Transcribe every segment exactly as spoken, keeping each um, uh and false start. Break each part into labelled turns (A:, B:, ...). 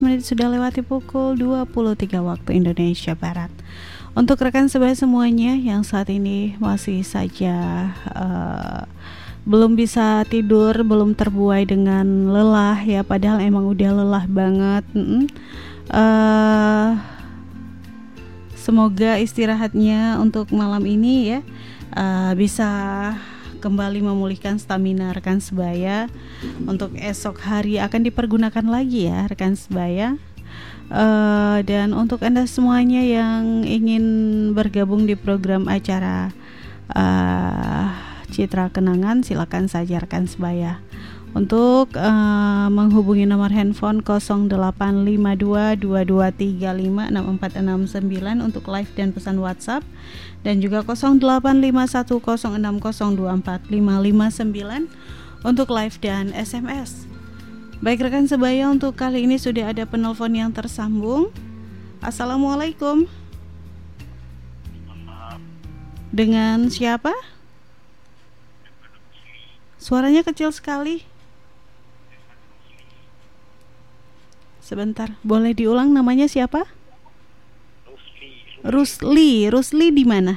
A: menit sudah lewati pukul dua puluh tiga waktu Indonesia Barat. Untuk rekan sebaya semuanya yang saat ini masih saja uh, belum bisa tidur, belum terbuai dengan lelah ya, padahal emang udah lelah banget. Mm-mm. Uh, semoga istirahatnya untuk malam ini ya uh, bisa kembali memulihkan stamina rekan sebaya. Untuk esok hari akan dipergunakan lagi ya rekan sebaya. Uh, dan untuk Anda semuanya yang ingin bergabung di program acara uh, Citra Kenangan, silakan saja rekan sebaya. Untuk uh, menghubungi nomor handphone nol delapan lima dua dua dua tiga lima enam empat enam sembilan untuk live dan pesan WhatsApp, dan juga nol delapan lima satu nol enam nol dua empat lima lima sembilan untuk live dan S M S. Baik rekan sebaya, untuk kali ini sudah ada penelpon yang tersambung. Assalamualaikum. Dengan siapa? Suaranya kecil sekali. Sebentar, boleh diulang namanya siapa?
B: Rusli.
A: Rusli, Rusli di mana?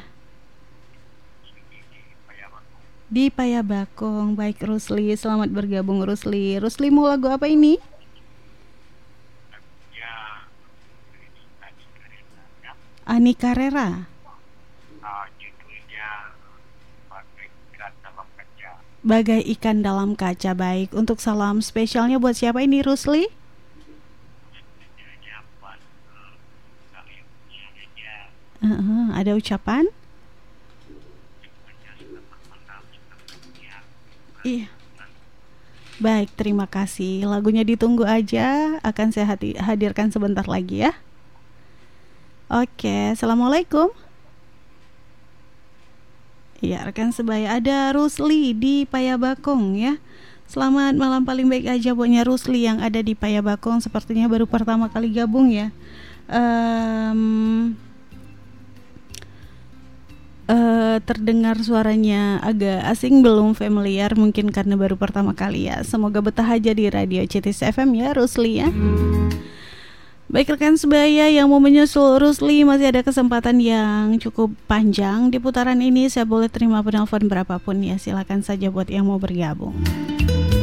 A: Di Payabakong. Baik Rusli, selamat bergabung Rusli. Rusli mau lagu apa ini?
B: Ya,
A: Ani Carrera.
B: uh, judulnya Bagai Ikan Dalam Kaca.
A: Bagai Ikan Dalam Kaca. Baik, untuk salam spesialnya buat siapa ini Rusli?
B: Judulnya buat uh, kalian aja.
A: Uh-uh, ada ucapan?
B: Semuanya selamat malam, semuanya.
A: Iya. Baik, terima kasih. Lagunya ditunggu aja, akan saya hati- hadirkan sebentar lagi ya. Oke, assalamualaikum. Iya, rekan sebaya, ada Rusli di Payabakong ya. Selamat malam, paling baik aja buatnya Rusli yang ada di Payabakong. Sepertinya baru pertama kali gabung ya. Um, Uh, terdengar suaranya agak asing, belum familiar, mungkin karena baru pertama kali ya. Semoga betah aja di radio C T S F M ya Rusli ya. Baik rekan sebaya yang mau menyusul Rusli, masih ada kesempatan yang cukup panjang di putaran ini. Saya boleh terima penelpon berapapun ya, silakan saja buat yang mau bergabung.